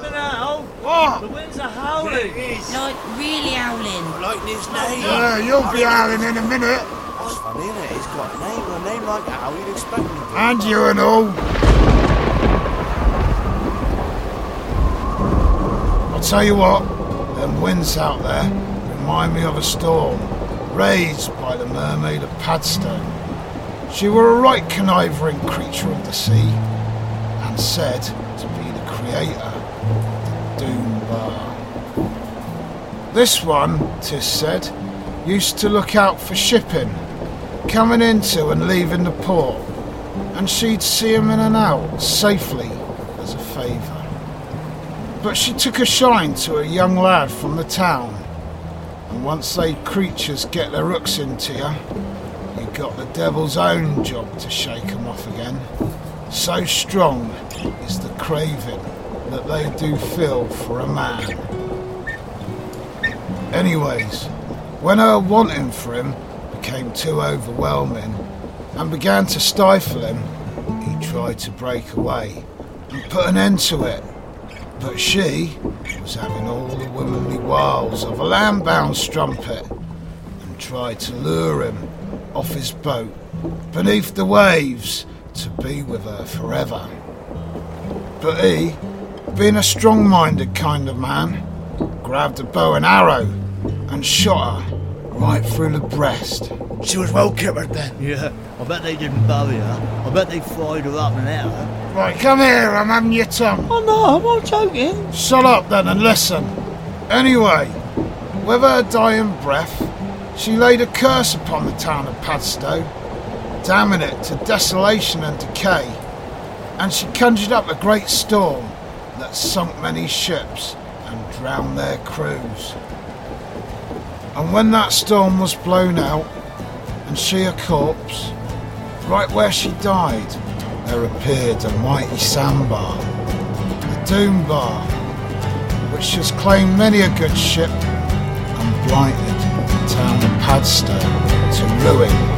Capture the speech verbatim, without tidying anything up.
Listen now. What? The winds are howling. Like, really howling. Like his name. Yeah, you'll be howling in a minute. That's funny, isn't it? He's got a name, a name like how you'd expect him to. And you and all. I'll tell you what, them winds out there remind me of a storm raised by the mermaid of Padstow. She were a right conniving creature of the sea, and said to be the creator of the Doom Bar. This one, 'tis said, used to look out for shipping, coming into and leaving the port, and she'd see 'em in and out safely as a favour. But she took a shine to a young lad from the town, and once they creatures get their hooks into you, you got the devil's own job to shake 'em off again. So strong is the craving that they do feel for a man. Anyways, when her wanting for him became too overwhelming and began to stifle him, he tried to break away and put an end to it. But she was having all the womanly wiles of a land-bound strumpet and tried to lure him off his boat beneath the waves to be with her forever. But he, being a strong-minded kind of man, grabbed a bow and arrow and shot her right through the breast. She was well kippered then. Yeah, I bet they didn't bury her. I bet they fried her up and out. Right, come here, I'm having your tongue. Oh no, I'm not joking. Shut up then and listen. Anyway, with her dying breath, she laid a curse upon the town of Padstow, damning it to desolation and decay, and she conjured up a great storm that sunk many ships and drowned their crews. And when that storm was blown out, and she a corpse, right where she died, there appeared a mighty sandbar, the Doom Bar, which has claimed many a good ship and blighted the town of Padstow to ruin